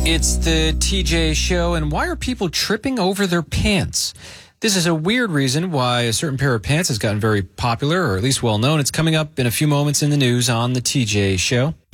It's the TJ Show, and why are people tripping over their pants? This is a weird reason why a certain pair of pants has gotten very popular, or at least well known. It's coming up in a few moments in the news on the TJ Show.